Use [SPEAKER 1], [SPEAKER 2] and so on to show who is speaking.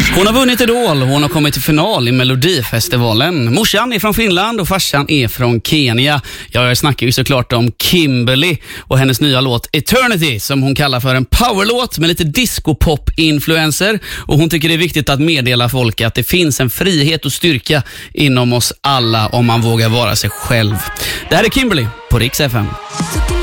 [SPEAKER 1] Hon har vunnit Idol, hon har kommit till final i Melodifestivalen. Morsan är från Finland och farsan är från Kenya. Jag snackar ju såklart om Kimberly och hennes nya låt Eternity, som hon kallar för en powerlåt med lite disco-pop-influencer. Och hon tycker det är viktigt att meddela folk att det finns en frihet och styrka inom oss alla om man vågar vara sig själv. Det här är Kimberly på Rix FM.